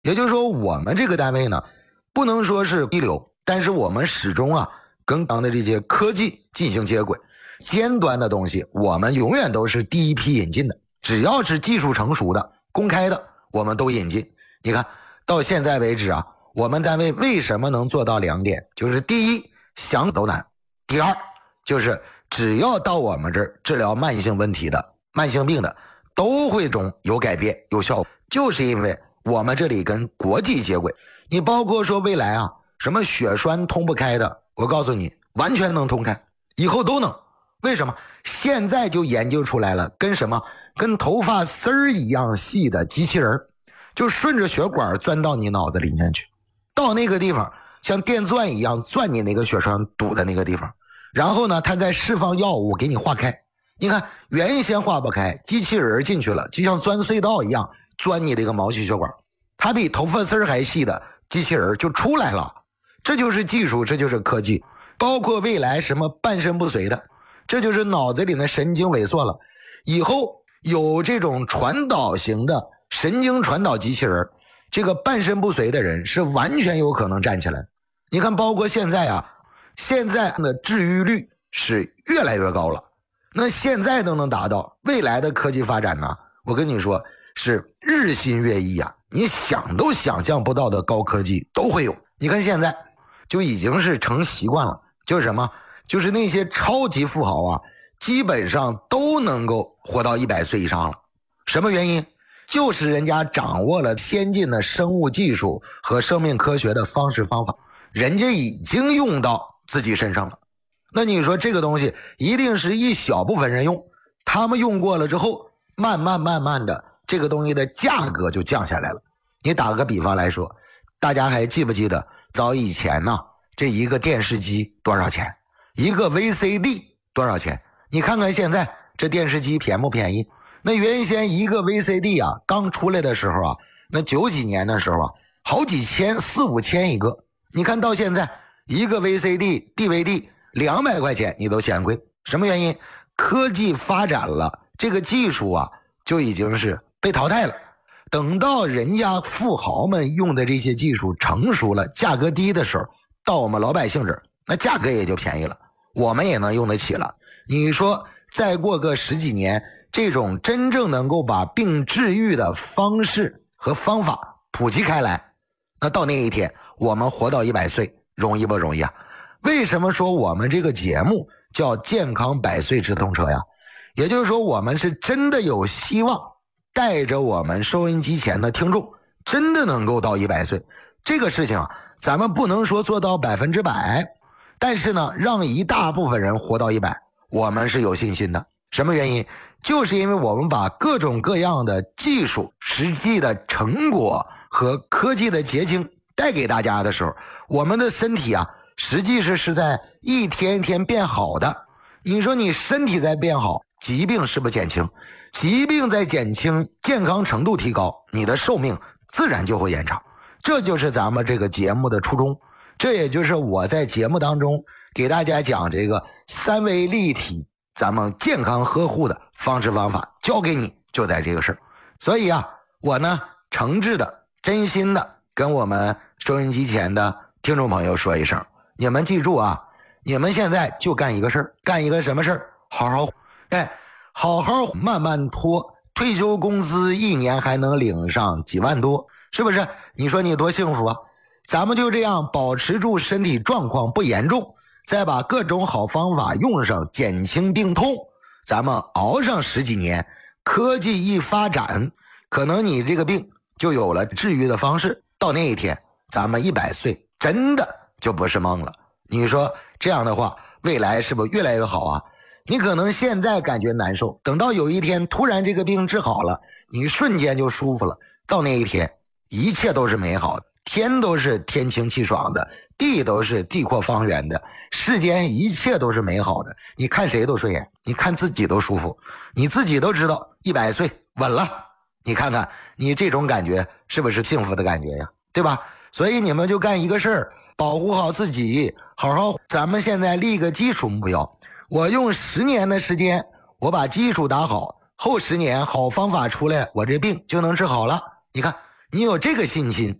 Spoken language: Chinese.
也就是说我们这个单位呢，不能说是一流，但是我们始终跟刚的这些科技进行接轨，尖端的东西我们永远都是第一批引进的，只要是技术成熟的公开的我们都引进。你看到现在为止我们单位为什么能做到2点，就是第一想都难，第二就是只要到我们这儿治疗慢性问题的慢性病的都会中有改变有效果，就是因为我们这里跟国际接轨。你包括说未来什么血栓通不开的，我告诉你完全能通开，以后都能。为什么？现在就研究出来了，跟什么？跟头发丝儿一样细的机器人，就顺着血管钻到你脑子里面去，到那个地方像电钻一样钻你那个血栓堵的那个地方，然后呢它再释放药物给你化开。你看原先化不开，机器人进去了，就像钻隧道一样钻你这个毛细血管，它比头发丝还细的机器人就出来了。这就是技术，这就是科技。包括未来什么半身不遂的，这就是脑子里的神经萎缩了，以后有这种传导型的神经传导机器人，这个半身不遂的人是完全有可能站起来。你看包括现在现在的治愈率是越来越高了，那现在都能达到，未来的科技发展呢，我跟你说是日新月异你想都想象不到的高科技都会有。你看现在就已经是成习惯了，就是什么？就是那些超级富豪基本上都能够活到100岁以上了。什么原因？就是人家掌握了先进的生物技术和生命科学的方式方法，人家已经用到自己身上了。那你说这个东西一定是一小部分人用，他们用过了之后，慢慢的这个东西的价格就降下来了。你打个比方来说，大家还记不记得早以前这一个电视机多少钱，一个 VCD 多少钱？你看看现在这电视机便不便宜？那原先一个 VCD 刚出来的时候那90几年的时候好几千4、5千一个。你看到现在一个 VCD DVD 200块钱你都嫌贵，什么原因？科技发展了，这个技术就已经是被淘汰了。等到人家富豪们用的这些技术成熟了，价格低的时候，到我们老百姓这儿，那价格也就便宜了，我们也能用得起了。你说再过个10几年，这种真正能够把病治愈的方式和方法普及开来，那到那一天我们活到100岁容易不容易为什么说我们这个节目叫健康100岁直通车也就是说我们是真的有希望带着我们收音机前的听众真的能够到100岁。这个事情咱们不能说做到100%，但是呢让一大部分人活到100，我们是有信心的。什么原因？就是因为我们把各种各样的技术实际的成果和科技的结晶带给大家的时候，我们的身体实际是在一天一天变好的。你说你身体在变好，疾病是不是减轻？疾病在减轻，健康程度提高，你的寿命自然就会延长。这就是咱们这个节目的初衷，这也就是我在节目当中给大家讲这个3维立体咱们健康呵护的方式方法，教给你就在这个事儿。所以我呢诚挚的真心的跟我们收音机前的听众朋友说一声，你们记住你们现在就干一个事儿，干一个什么事儿？好好慢慢拖，退休工资1年还能领上几万多，是不是？你说你多幸福咱们就这样保持住身体状况不严重，再把各种好方法用上，减轻病痛，咱们熬上10几年，科技一发展，可能你这个病就有了治愈的方式。到那一天咱们100岁真的就不是梦了。你说这样的话未来是不是越来越好你可能现在感觉难受，等到有一天突然这个病治好了，你瞬间就舒服了。到那一天一切都是美好的，天都是天清气爽的，地都是地阔方圆的，世间一切都是美好的，你看谁都顺眼，你看自己都舒服，你自己都知道100岁稳了。你看看你这种感觉是不是幸福的感觉呀？对吧？所以你们就干一个事儿，保护好自己，好好咱们现在立个基础目标。我用10年的时间，我把基础打好，后10年好方法出来，我这病就能治好了。你看你有这个信心，